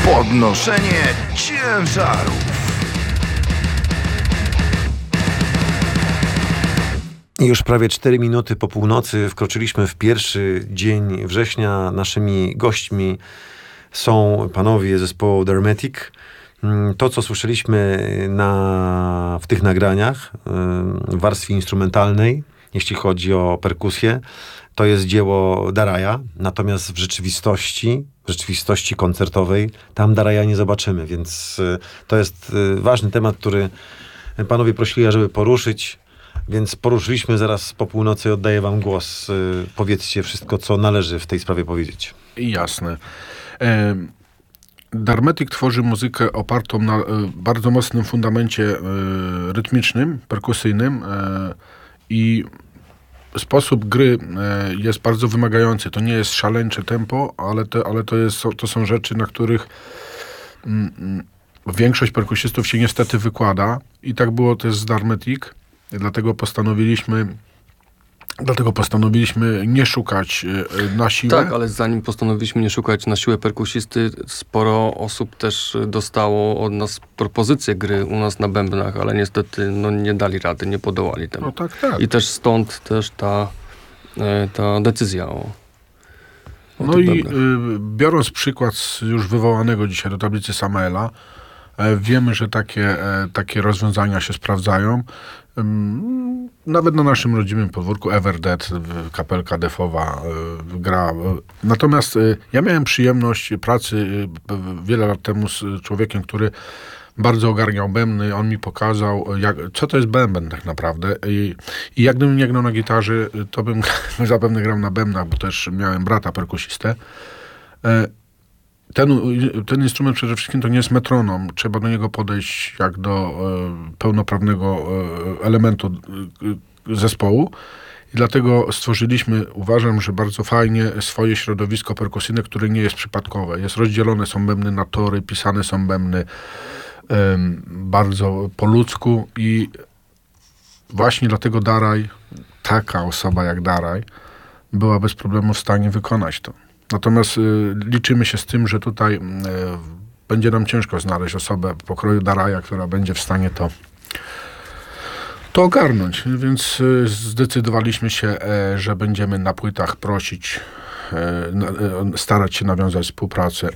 Podnoszenie ciężarów. I już prawie 4 minuty po północy wkroczyliśmy w pierwszy dzień września. Naszymi gośćmi są panowie zespołu Dharmatic. To, co słyszeliśmy w tych nagraniach w warstwie instrumentalnej, jeśli chodzi o perkusję, to jest dzieło Daraja. Natomiast w rzeczywistości koncertowej, tam Daraja nie zobaczymy, więc to jest ważny temat, który panowie prosili, ażeby poruszyć. Więc poruszyliśmy, zaraz po północy oddaję wam głos. Powiedzcie wszystko, co należy w tej sprawie powiedzieć. Jasne. Dharmatic tworzy muzykę opartą na bardzo mocnym fundamencie rytmicznym, perkusyjnym i sposób gry jest bardzo wymagający. To nie jest szaleńcze tempo, ale to są rzeczy, na których większość perkusistów się niestety wykłada. I tak było też z Dharmatic. Dlatego postanowiliśmy nie szukać na siłę. Tak, ale zanim postanowiliśmy nie szukać na siłę perkusisty, sporo osób też dostało od nas propozycje gry u nas na bębnach, ale niestety nie dali rady, nie podołali temu. No tak. I też stąd też ta decyzja o No i biorąc przykład z już wywołanego dzisiaj do tablicy Samaela, wiemy, że takie rozwiązania się sprawdzają. Nawet na naszym rodzimym podwórku Everdead, kapelka defowa gra. Natomiast ja miałem przyjemność pracy wiele lat temu z człowiekiem, który bardzo ogarniał bębny. On mi pokazał, co to jest bęben tak naprawdę. I jak gdybym nie grał na gitarze, to bym zapewne grał na bębnach, bo też miałem brata perkusistę. Ten instrument przede wszystkim to nie jest metronom. Trzeba do niego podejść jak do pełnoprawnego elementu zespołu. I dlatego stworzyliśmy, uważam, że bardzo fajnie swoje środowisko perkusyjne, które nie jest przypadkowe. Rozdzielone są bębny na tory, pisane są bębny bardzo po ludzku i właśnie dlatego Daraj, taka osoba jak Daraj, była bez problemu w stanie wykonać to. Natomiast liczymy się z tym, że tutaj będzie nam ciężko znaleźć osobę pokroju Daraja, która będzie w stanie to ogarnąć. Więc zdecydowaliśmy się, że będziemy na płytach prosić, starać się nawiązać współpracę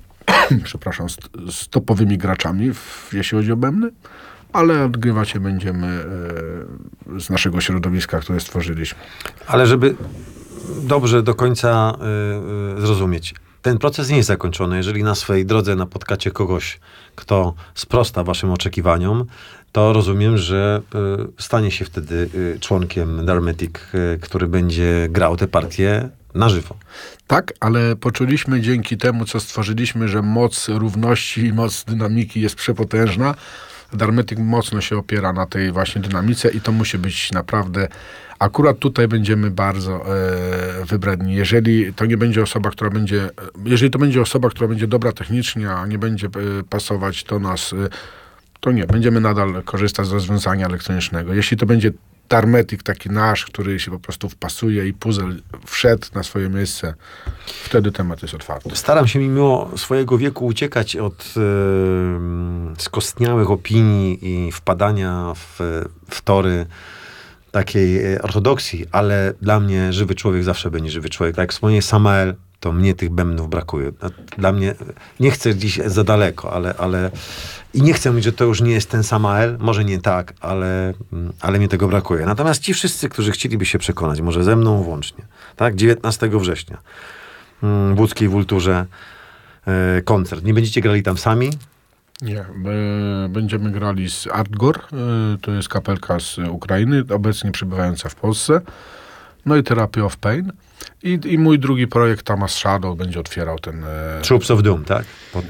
z topowymi graczami, jeśli chodzi o bębny, ale odgrywać je będziemy z naszego środowiska, które stworzyliśmy. Ale żeby dobrze do końca zrozumieć. Ten proces nie jest zakończony. Jeżeli na swej drodze napotkacie kogoś, kto sprosta waszym oczekiwaniom, to rozumiem, że stanie się wtedy członkiem Dharmatic, który będzie grał te partie na żywo. Tak, ale poczuliśmy dzięki temu, co stworzyliśmy, że moc równości i moc dynamiki jest przepotężna. Dharmatic mocno się opiera na tej właśnie dynamice i to musi być naprawdę... Akurat tutaj będziemy bardzo wybredni. Jeżeli to będzie osoba, która będzie dobra technicznie, a nie będzie pasować do nas, to nie. Będziemy nadal korzystać z rozwiązania elektronicznego. Jeśli to będzie Dharmatic taki nasz, który się po prostu wpasuje i puzzle wszedł na swoje miejsce, wtedy temat jest otwarty. Staram się mimo swojego wieku uciekać od skostniałych opinii i wpadania w tory takiej ortodoksji, ale dla mnie żywy człowiek zawsze będzie żywy człowiek. Tak jak wspomniał Samael, to mnie tych bębnów brakuje. Dla mnie, nie chcę dziś za daleko, ale i nie chcę mówić, że to już nie jest ten Samael, może nie tak, ale mnie tego brakuje. Natomiast ci wszyscy, którzy chcieliby się przekonać, może ze mną włącznie, tak, 19 września w łódzkiej Wulturze koncert. Nie będziecie grali tam sami? Nie, będziemy grali z Artgor, to jest kapelka z Ukrainy, obecnie przebywająca w Polsce. No i Therapy of Pain. I mój drugi projekt, Tamas Shadow, będzie otwierał ten... Troops of Doom, tak?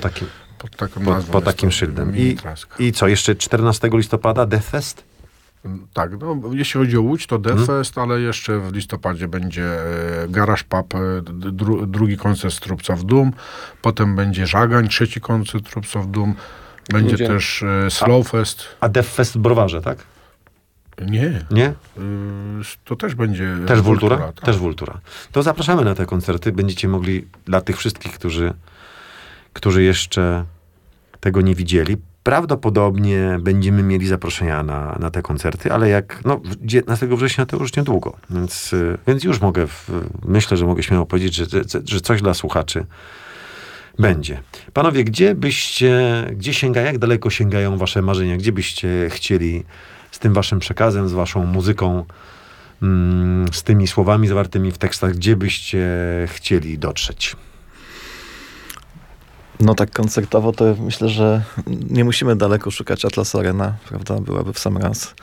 Pod takim szyldem. I co, jeszcze 14 listopada Death Fest? Tak, no, jeśli chodzi o Łódź, to Death Fest, ale jeszcze w listopadzie będzie Garage Pub, drugi koncert Troops of Doom, potem będzie Żagań, trzeci koncert Troops of Doom, będzie też Slow Fest. A Death Fest w Browarze, tak? Nie. Nie? To też będzie... Też Wultura? Tak. Też Wultura. To zapraszamy na te koncerty. Będziecie mogli dla tych wszystkich, którzy jeszcze tego nie widzieli. Prawdopodobnie będziemy mieli zaproszenia na te koncerty, ale jak 19 września to już niedługo, więc już myślę, że mogę śmiało powiedzieć, że coś dla słuchaczy będzie. Panowie, jak daleko sięgają wasze marzenia? Gdzie byście chcieli z tym waszym przekazem, z waszą muzyką, z tymi słowami zawartymi w tekstach, gdzie byście chcieli dotrzeć? No tak koncertowo to myślę, że nie musimy daleko szukać Atlas Arena, prawda? Byłaby w sam raz.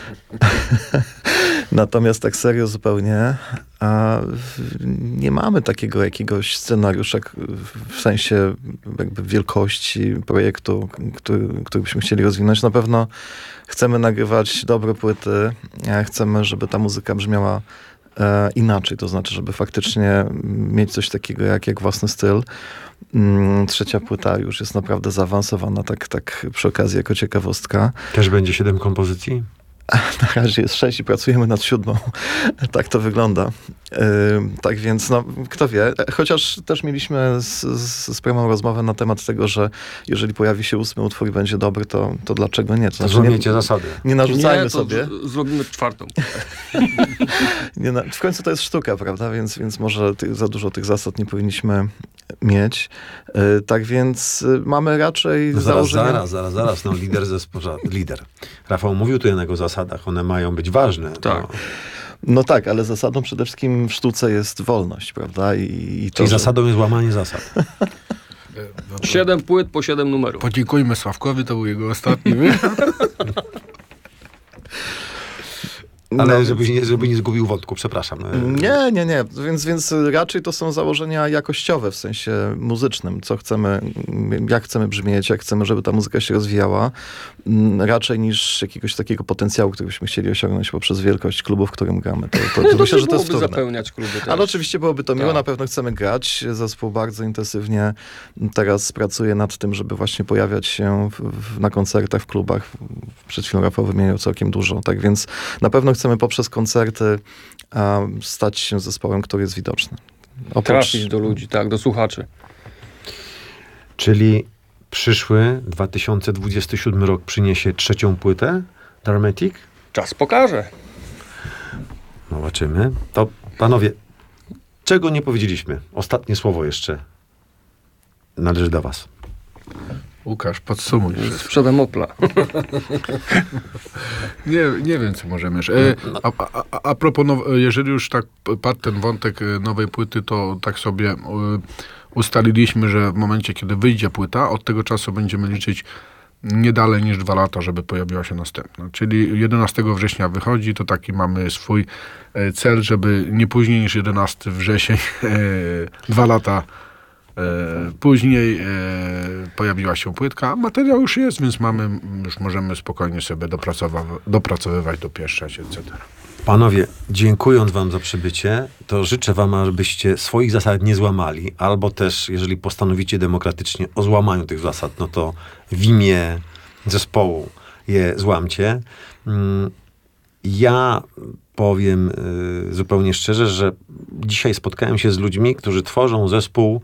Natomiast tak serio zupełnie, nie mamy takiego jakiegoś scenariusza w sensie jakby wielkości projektu, który byśmy chcieli rozwinąć. Na pewno chcemy nagrywać dobre płyty, chcemy, żeby ta muzyka brzmiała inaczej, to znaczy, żeby faktycznie mieć coś takiego jak własny styl. Trzecia płyta już jest naprawdę zaawansowana, tak przy okazji jako ciekawostka. Też będzie 7 kompozycji? Na razie jest 6 i pracujemy nad 7. Tak to wygląda. Tak więc, kto wie. Chociaż też mieliśmy z Premą rozmowę na temat tego, że jeżeli pojawi się 8 utwór i będzie dobry, to dlaczego nie? To znaczy, złamiecie zasady. Nie narzucajmy sobie. Zrobimy 4. W końcu to jest sztuka, prawda? Więc może za dużo tych zasad nie powinniśmy mieć. Tak więc mamy raczej założenie... Zaraz. Lider. Rafał mówił tu jednak o zasadach. One mają być ważne. Tak. No tak, ale zasadą przede wszystkim w sztuce jest wolność, prawda? Czyli zasadą jest łamanie zasad. 7 płyt po 7 numerów. Podziękujmy Sławkowi, to był jego ostatni Ale żeby nie zgubił wątku, przepraszam. Nie. Więc raczej to są założenia jakościowe w sensie muzycznym. Co chcemy, jak chcemy brzmieć, jak chcemy, żeby ta muzyka się rozwijała. Raczej niż jakiegoś takiego potencjału, który byśmy chcieli osiągnąć poprzez wielkość klubu, w którym gramy. To myślę, że to jest wtórne. Zapełniać kluby też. Ale oczywiście byłoby to miło, Tak. na pewno chcemy grać. Zespół bardzo intensywnie teraz pracuje nad tym, żeby właśnie pojawiać się na koncertach, w klubach. Przed chwilą Rafał wymieniał całkiem dużo. Tak więc na pewno chcemy poprzez koncerty stać się zespołem, który jest widoczny. Trafić do ludzi, tak, do słuchaczy. Czyli przyszły 2027 rok przyniesie 3. płytę Dharmetic? Czas pokaże. Zobaczymy. To panowie, czego nie powiedzieliśmy? Ostatnie słowo jeszcze należy do was. Łukasz, podsumuj. Sprzedam Opla. Nie wiem, co możemy jeszcze. A propos, jeżeli już tak padł ten wątek nowej płyty, to tak sobie ustaliliśmy, że w momencie, kiedy wyjdzie płyta, od tego czasu będziemy liczyć nie dalej niż 2 lata, żeby pojawiła się następna. Czyli 11 września wychodzi, to taki mamy swój cel, żeby nie później niż 11 wrzesień, 2 lata później pojawiła się płytka. Materiał już jest, więc już możemy spokojnie sobie dopracowywać, dopieszczać, etc. Panowie, dziękując wam za przybycie, to życzę wam, abyście swoich zasad nie złamali, albo też, jeżeli postanowicie demokratycznie o złamaniu tych zasad, no to w imię zespołu je złamcie. Ja powiem zupełnie szczerze, że dzisiaj spotkałem się z ludźmi, którzy tworzą zespół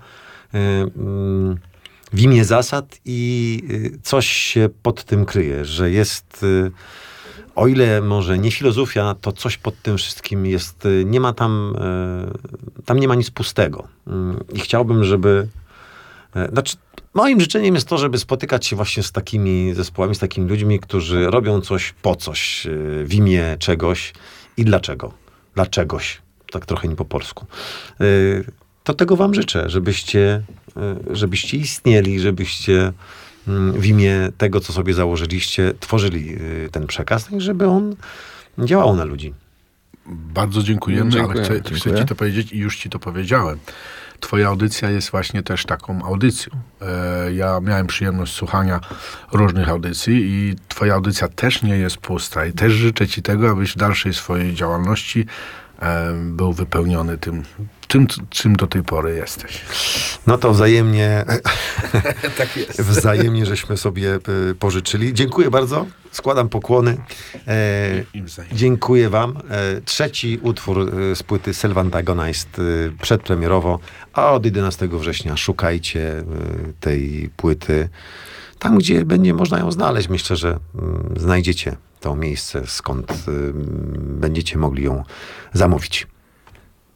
w imię zasad i coś się pod tym kryje, że jest, o ile może nie filozofia, to coś pod tym wszystkim jest, nie ma tam nie ma nic pustego. I chciałbym, żeby, moim życzeniem jest to, żeby spotykać się właśnie z takimi zespołami, z takimi ludźmi, którzy robią coś po coś, w imię czegoś i dlaczego. Dla czegoś. Tak trochę nie po polsku. To tego wam życzę, żebyście istnieli, żebyście w imię tego, co sobie założyliście, tworzyli ten przekaz i żeby on działał na ludzi. Bardzo dziękujemy, Dziękuję. ale chcę ci to powiedzieć i już ci to powiedziałem. Twoja audycja jest właśnie też taką audycją. Ja miałem przyjemność słuchania różnych audycji i twoja audycja też nie jest pusta i też życzę ci tego, abyś w dalszej swojej działalności był wypełniony tym, czym do tej pory jesteś. No to wzajemnie Tak jest. Wzajemnie żeśmy sobie pożyczyli. Dziękuję bardzo. Składam pokłony. Im wzajemnie. Dziękuję wam. Trzeci utwór z płyty Sylvan Diagonized przedpremierowo, a od 11 września szukajcie tej płyty tam, gdzie będzie można ją znaleźć. Myślę, że znajdziecie to miejsce, skąd będziecie mogli ją zamówić.